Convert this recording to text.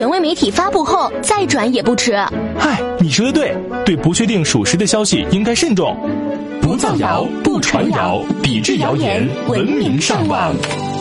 权威媒体发布后再转也不迟。 嗨，你说的对，对不确定属实的消息应该慎重， 不造谣，不传谣，抵制谣言，文明上网。